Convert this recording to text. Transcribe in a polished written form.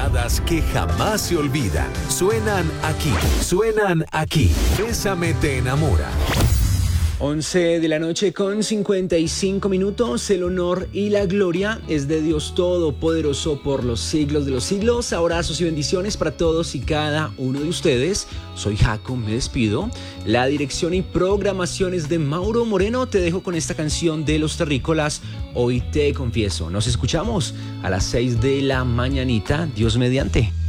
baladas que jamás se olvidan. Suenan aquí. Bésame te enamora. 11 de la noche con 55 minutos. El honor y la gloria es de Dios Todopoderoso por los siglos de los siglos. Abrazos y bendiciones para todos y cada uno de ustedes. Soy Jaco, me despido. La dirección y programación es de Mauro Moreno. Te dejo con esta canción de Los Terrícolas, Hoy te confieso. Nos escuchamos a las 6 de la mañanita, Dios mediante.